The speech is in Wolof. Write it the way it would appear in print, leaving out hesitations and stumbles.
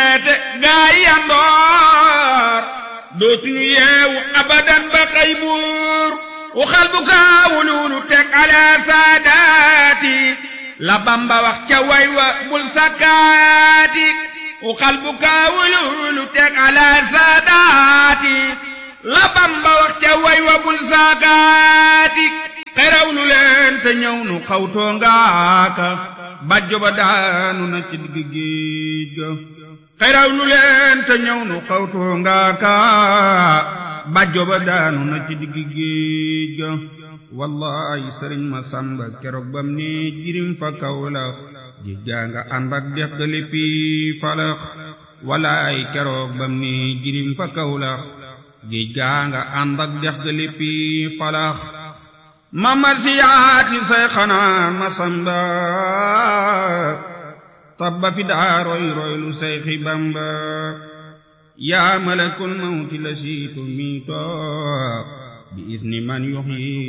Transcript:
yeete gaay yandoor dootuñu yeewu abadan ba xëy buur waxal bu kaawululu teg ala saadaati la Bamba wax ca way wa bul sakkaati waxal bu kaawululu teg ala saadaati la Bamba wax ca way wa bul sakkaati xeraw nu leen te ñëw nu xawtoo ngaaka bàjjo ba daanu na ci digg géej ga xeraw nu leen te ñëw nu xawtoo ngaaka bàjjo ba daanu na ci digg géej ga wallahi sëriñ ma samba keroog bam ne jirim fa Kawlax géej gaa nga ànd ak dex ga léppi falax wallahi keroog bam ne jirim fa Kawlax géej gaa nga ànd ak dex ga léppi falax ma marsiyaati say xanaa ma samba tabba fi daa roy roylu Seyxi Bamba yaa malakul mawti la siitu miito bi isni man yuxyi